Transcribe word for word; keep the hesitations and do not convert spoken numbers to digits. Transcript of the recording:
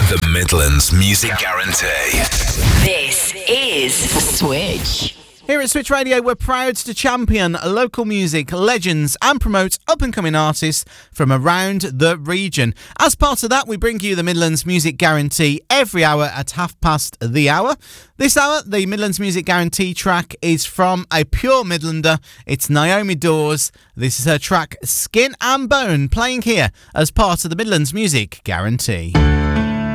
The Midlands Music Guarantee. This is Switch. Here at Switch Radio, we're proud to champion local music legends and promote up-and-coming artists from around the region. As part of that, we bring you the Midlands Music Guarantee every hour at half past the hour. This hour, the Midlands Music Guarantee track is from a pure Midlander. It's Naomi Dawes. This is her track Skin and Bone, playing here as part of the Midlands Music Guarantee.